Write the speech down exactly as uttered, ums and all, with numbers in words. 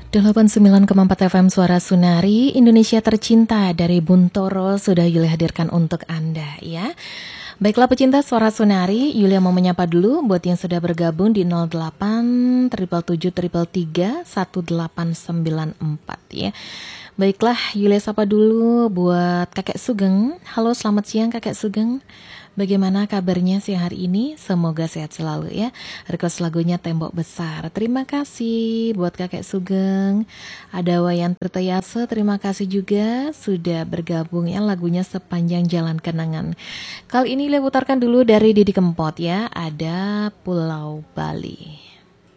delapan puluh sembilan koma empat F M Suara Sunari, Indonesia tercinta dari Buntoro sudah Yulia hadirkan untuk Anda ya. Baiklah pecinta Suara Sunari, Yulia mau menyapa dulu buat yang sudah bergabung di nol delapan tujuh tujuh tiga tiga satu delapan sembilan empat ya. Baiklah, Yulia sapa dulu buat Kakek Sugeng. Halo, selamat siang Kakek Sugeng. Bagaimana kabarnya siang hari ini? Semoga sehat selalu ya. Request lagunya Tembok Besar. Terima kasih buat Kakek Sugeng. Ada Wayan Tirtayasa, terima kasih juga sudah bergabung ya, lagunya Sepanjang Jalan Kenangan. Kali ini saya putarkan dulu dari Didi Kempot ya. Ada Pulau Bali.